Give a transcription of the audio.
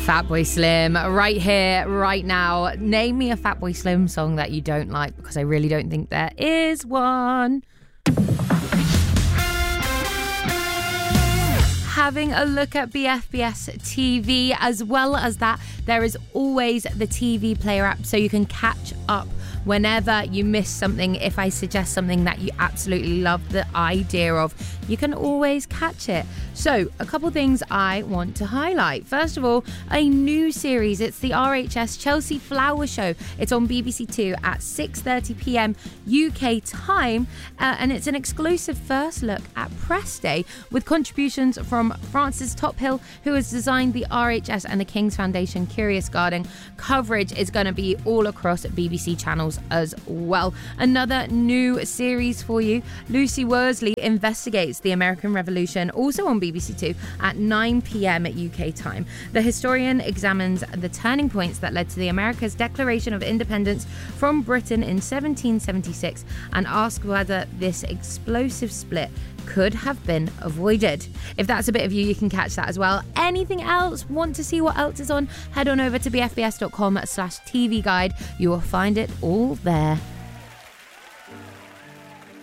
Fatboy Slim, right here, right now. Name me a Fatboy Slim song that you don't like, because I really don't think there is one. Having a look at BFBS TV. As well as that, there is always the TV Player app, so you can catch up whenever you miss something. If I suggest something that you absolutely love the idea of, you can always catch it. So, a couple things I want to highlight. First of all, a new series. It's the RHS Chelsea Flower Show. It's on BBC Two at 6:30 p.m. UK time, and it's an exclusive first look at press day with contributions from Francis Tophill, who has designed the RHS and the King's Foundation Curious Garden. Coverage is going to be all across BBC channels as well. Another new series for you, Lucy Worsley Investigates the American Revolution, also on BBC Two at 9 p.m. at UK time. The historian examines the turning points that led to the America's Declaration of Independence from Britain in 1776 and asks whether this explosive split could have been avoided. If that's a bit of you, you can catch that as well. Anything else? Want to see what else is on? Head on over to bfbs.com/TV guide. You will find it all there.